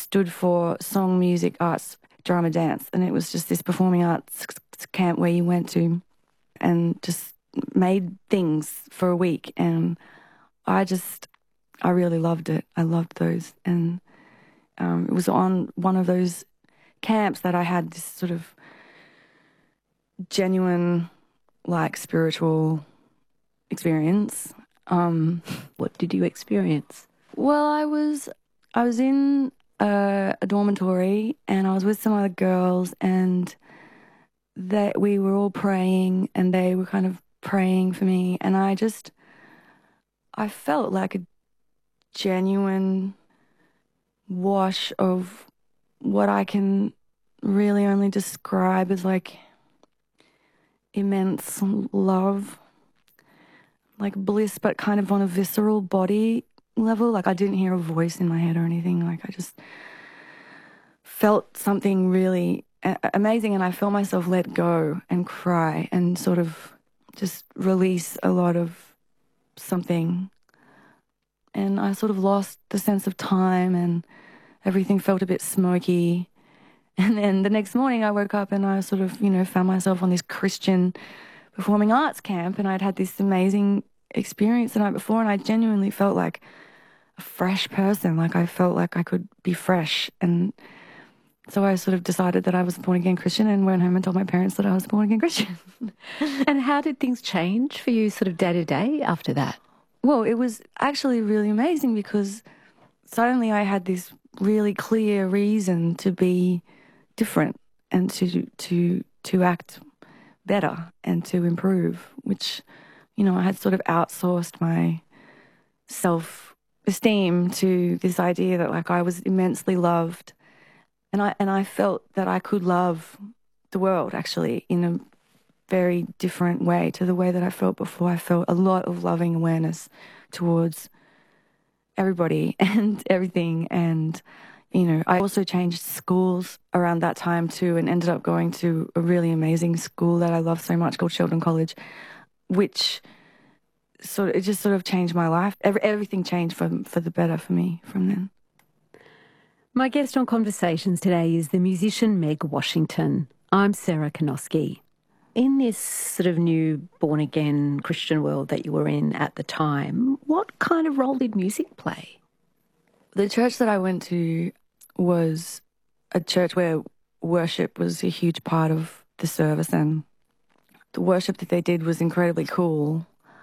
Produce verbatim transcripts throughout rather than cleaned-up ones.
stood for song, music, arts, drama, dance. And it was just this performing arts camp where you went to and just made things for a week. And I just, I really loved it. I loved those. And um, it was on one of those camps that I had this sort of genuine, like, spiritual experience. Um, what did you experience? Well, I was I was in a, a dormitory, and I was with some other girls, and that we were all praying, and they were kind of praying for me, and I just I felt like a genuine wash of what I can really only describe as like immense love, like bliss, but kind of on a visceral body level. Like I didn't hear a voice in my head or anything. Like I just felt something really a- amazing, and I felt myself let go and cry and sort of just release a lot of something. And I sort of lost the sense of time, and everything felt a bit smoky. And then the next morning I woke up and I sort of, you know, found myself on this Christian performing arts camp, and I'd had this amazing experience the night before, and I genuinely felt like a fresh person. Like I felt like I could be fresh. And so I sort of decided that I was a born-again Christian and went home and told my parents that I was a born-again Christian. And how did things change for you sort of day to day after that? Well, it was actually really amazing because suddenly I had this really clear reason to be different and to to to act better and to improve, which, you know, I had sort of outsourced my self-esteem to this idea that like I was immensely loved, and I and I felt that I could love the world actually in a very different way to the way that I felt before. I felt a lot of loving awareness towards everybody and everything. And, you know, I also changed schools around that time too, and ended up going to a really amazing school that I love so much called Sheldon College, which sort of, it just sort of changed my life. Every, everything changed for, for the better for me from then. My guest on Conversations today is the musician Meg Washington. I'm Sarah Kanoski. In this sort of new born-again Christian world that you were in at the time, what kind of role did music play? The church that I went to was a church where worship was a huge part of the service, and the worship that they did was incredibly cool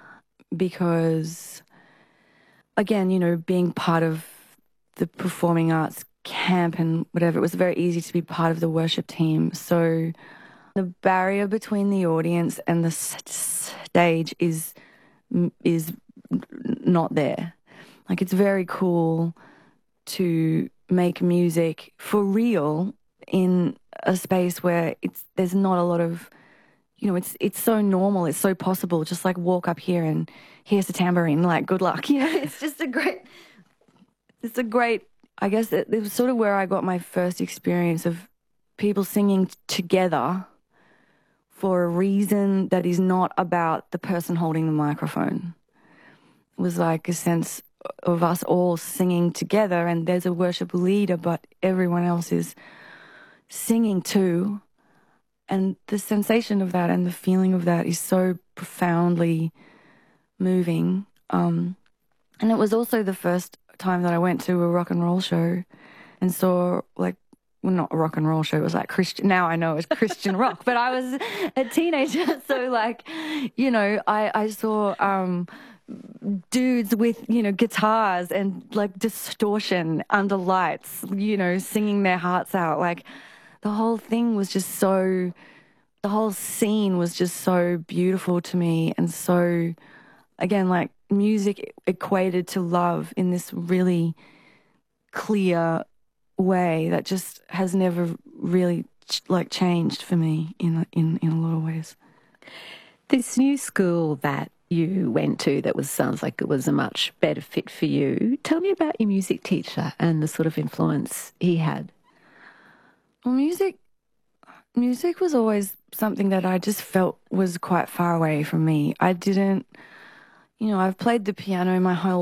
because, again, you know, being part of the performing arts camp and whatever, it was very easy to be part of the worship team. So the barrier between the audience and the stage is is not there. Like, it's very cool to make music for real in a space where it's there's not a lot of, you know, it's it's so normal, it's so possible. Just like walk up here and here's the tambourine, like good luck. You know, it's just a great, it's a great, I guess it, it was sort of where I got my first experience of people singing together for a reason that is not about the person holding the microphone. It was like a sense of us all singing together, and there's a worship leader, but everyone else is singing too. And the sensation of that and the feeling of that is so profoundly moving. Um, and it was also the first time that I went to a rock and roll show and saw, like, well, not a rock and roll show, it was like Christian, now I know it's Christian rock, but I was a teenager, so like, you know, I, I saw um, dudes with, you know, guitars and like distortion under lights, you know, singing their hearts out. Like, the whole thing was just so, the whole scene was just so beautiful to me, and so, again, like, music equated to love in this really clear way that just has never really ch- like changed for me in in in a lot of ways. This new school that you went to that was sounds like it was a much better fit for you. Tell me about your music teacher and the sort of influence he had. Well, music music was always something that I just felt was quite far away from me. I didn't, you know, I've played the piano my whole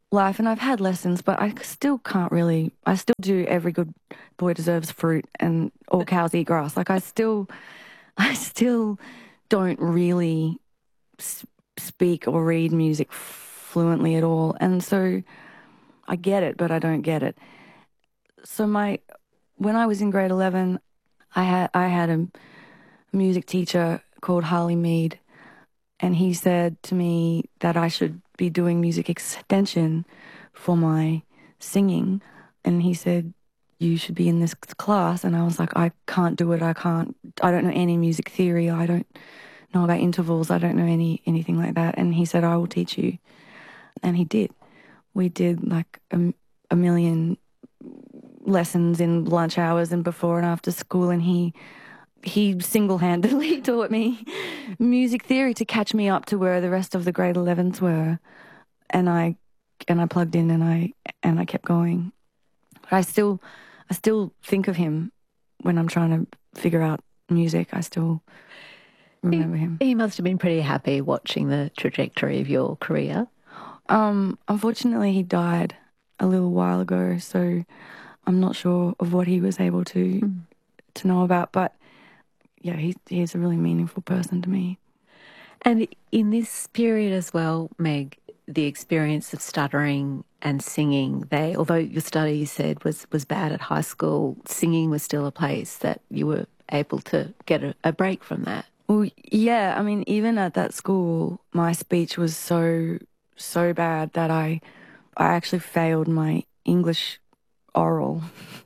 life, and I've had lessons, but I still can't really, I still do every good boy deserves fruit and all cows eat grass. Like I still, I still don't really s- speak or read music fluently at all. And so I get it, but I don't get it. So my, when I was in grade eleven, I had, I had a music teacher called Harley Mead, and he said to me that I should be doing music extension for my singing. And he said, you should be in this class. And I was like, I can't do it. I can't, I don't know any music theory. I don't know about intervals. I don't know any anything like that. And he said, I will teach you. And he did. We did like a, a million lessons in lunch hours and before and after school. And he he single-handedly taught me music theory to catch me up to where the rest of the grade elevens were. And I and I plugged in and I and I kept going. But I still I still think of him when I'm trying to figure out music. I still remember he, him. He must have been pretty happy watching the trajectory of your career. Um, unfortunately, he died a little while ago, so I'm not sure of what he was able to mm. to know about. But yeah, he he's a really meaningful person to me. And in this period as well, Meg, the experience of stuttering and singing, they, although your study, you said, was, was bad at high school, singing was still a place that you were able to get a, a break from that. Well, yeah, I mean, even at that school, my speech was so, so bad that I, I actually failed my English oral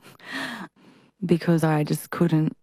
because I just couldn't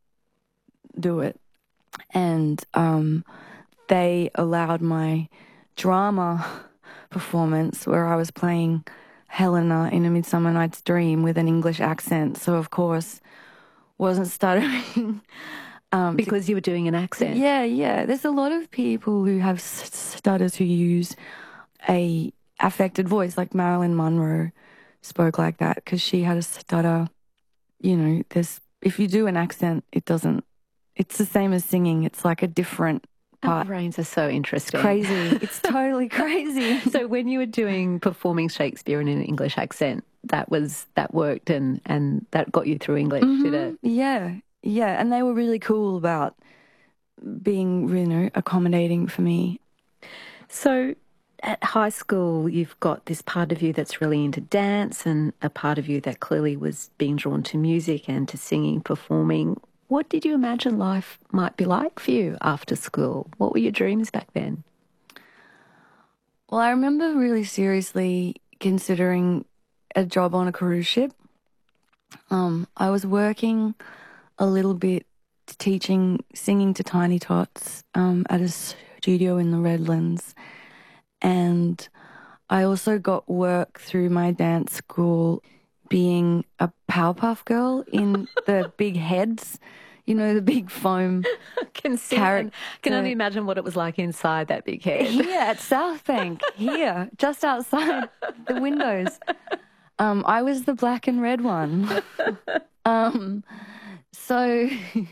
do it. And um, they allowed my drama performance where I was playing Helena in A Midsummer Night's Dream with an English accent. So, of course, wasn't stuttering. um, because you were doing an accent. Yeah, yeah. There's a lot of people who have stutters who use a affected voice, like Marilyn Monroe spoke like that because she had a stutter. You know, there's if you do an accent, it doesn't, it's the same as singing. It's like a different part. Our brains are so interesting. It's crazy. It's totally crazy. So when you were doing, performing Shakespeare in an English accent, that was, that worked and, and that got you through English, mm-hmm. did it? Yeah, yeah. And they were really cool about being, you know, accommodating for me. So at high school, you've got this part of you that's really into dance and a part of you that clearly was being drawn to music and to singing, performing. What did you imagine life might be like for you after school? What were your dreams back then? Well, I remember really seriously considering a job on a cruise ship. Um, I was working a little bit teaching singing to Tiny Tots um, at a studio in the Redlands. And I also got work through my dance school being a Powerpuff Girl in the big heads, you know, the big foam can see character. Can only imagine what it was like inside that big head. Here at South Bank, here, just outside the windows. Um, I was the black and red one. um, so,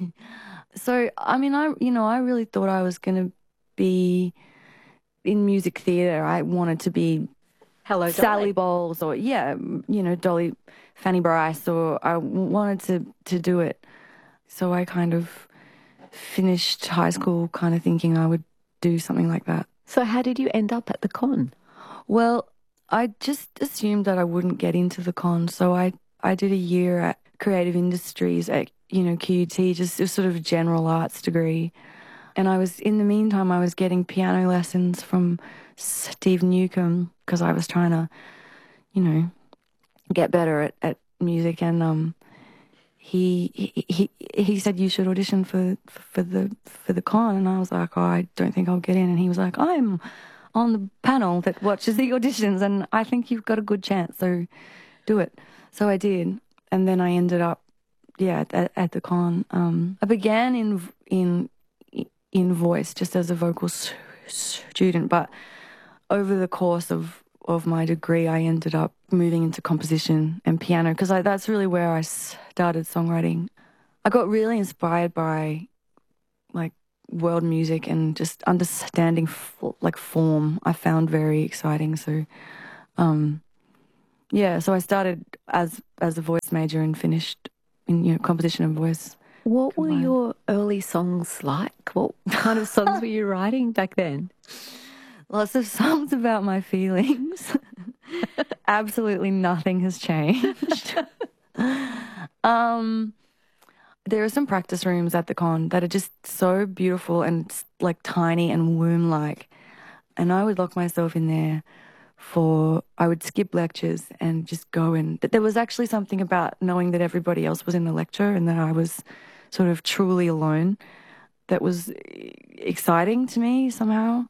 so I mean, I you know, I really thought I was going to be in music theatre. I wanted to be Hello, Sally Bowles or, yeah, you know, Dolly, Fanny Bryce, or I wanted to, to do it. So I kind of finished high school kind of thinking I would do something like that. So how did you end up at the con? Well, I just assumed that I wouldn't get into the con. So I, I did a year at Creative Industries at, you know, Q U T, just a sort of general arts degree. And I was, in the meantime, I was getting piano lessons from Steve Newcomb because I was trying to, you know, get better at, at music. And um, he, he he he said you should audition for for the for the con. And I was like, oh, I don't think I'll get in. And he was like, I'm on the panel that watches the auditions, and I think you've got a good chance. So do it. So I did, and then I ended up, yeah, at, at the con. Um, I began in in. in voice, just as a vocal s- student. But over the course of, of my degree, I ended up moving into composition and piano because that's really where I started songwriting. I got really inspired by, like, world music and just understanding, f- like, form I found very exciting. So Um, yeah, so I started as as a voice major and finished in, you know, composition and voice. What combined. were your early songs like? What kind of songs were you writing back then? Lots of songs about my feelings. Absolutely nothing has changed. um, there are some practice rooms at the con that are just so beautiful and like tiny and womb-like. And I would lock myself in there for, I would skip lectures and just go in. But there was actually something about knowing that everybody else was in the lecture and that I was sort of truly alone that was exciting to me somehow.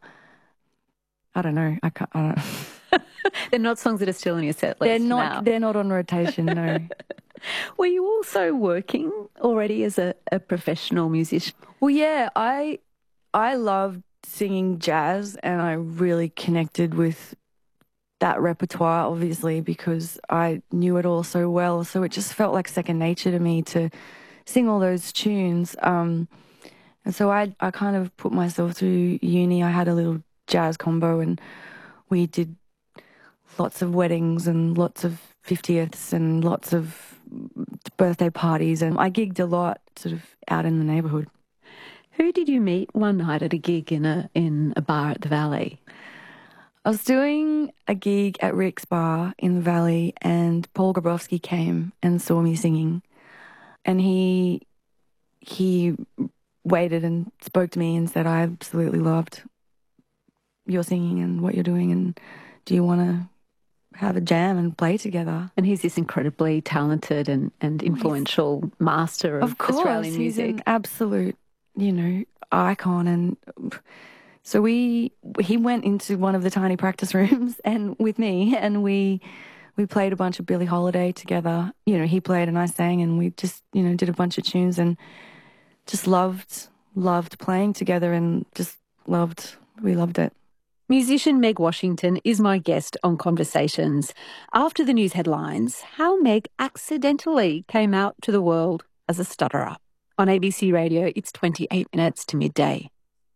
I don't know. I can't. I don't. They're not songs that are still in your set list. They're not. now. They're not on rotation. No. Were you also working already as a, a professional musician? Well, yeah. I I loved singing jazz, and I really connected with that repertoire, obviously, because I knew it all so well. So it just felt like second nature to me to sing all those tunes. Um, and so I I kind of put myself through uni. I had a little jazz combo and we did lots of weddings and lots of fiftieths and lots of birthday parties, and I gigged a lot sort of out in the neighbourhood. Who did you meet one night at a gig in a in a bar at the Valley? I was doing a gig at Rick's Bar in the Valley and Paul Grabowski came and saw me singing, and he he waited and spoke to me and said, I absolutely loved your singing and what you're doing, and do you want to have a jam and play together? And he's this incredibly talented and, and influential he's, master of, of course, Australian music. He's an absolute, you know, icon. And so we he went into one of the tiny practice rooms and with me, and we we played a bunch of Billie Holiday together. You know, he played and I sang, and we just, you know, did a bunch of tunes and just loved loved playing together and just loved we loved it. Musician Meg Washington is my guest on Conversations. After the news headlines, how Meg accidentally came out to the world as a stutterer. On A B C Radio, it's twenty-eight minutes to midday.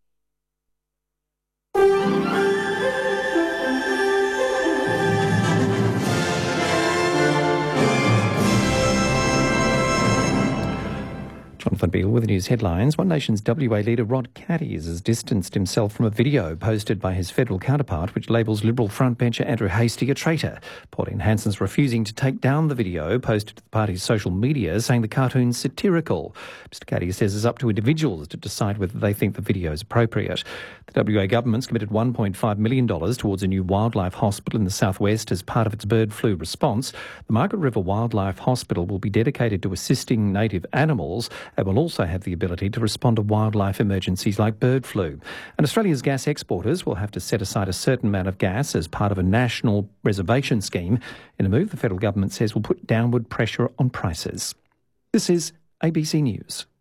Jonathan Beale with the news headlines. One Nation's W A leader Rod Caddies has distanced himself from a video posted by his federal counterpart which labels Liberal frontbencher Andrew Hastie a traitor. Pauline Hanson's refusing to take down the video posted to the party's social media, saying the cartoon's satirical. Mister Caddies says it's up to individuals to decide whether they think the video is appropriate. The W A government's committed one point five million dollars towards a new wildlife hospital in the southwest as part of its bird flu response. The Margaret River Wildlife Hospital will be dedicated to assisting native animals and will also have the ability to respond to wildlife emergencies like bird flu. And Australia's gas exporters will have to set aside a certain amount of gas as part of a national reservation scheme in a move the federal government says will put downward pressure on prices. This is A B C News.